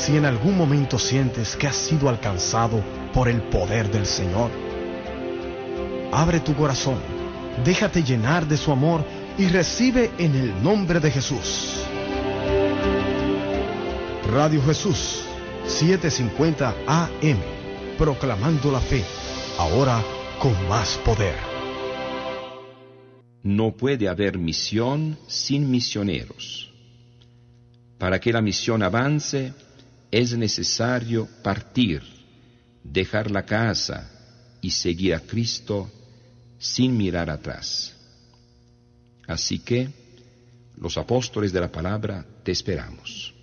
Si en algún momento sientes que has sido alcanzado por el poder del Señor, abre tu corazón, déjate llenar de su amor y recibe en el nombre de Jesús. Radio Jesús, 750 AM, proclamando la fe, ahora con más poder. No puede haber misión sin misioneros. Para que la misión avance, es necesario partir, dejar la casa y seguir a Cristo sin mirar atrás. Así que, los apóstoles de la palabra, te esperamos.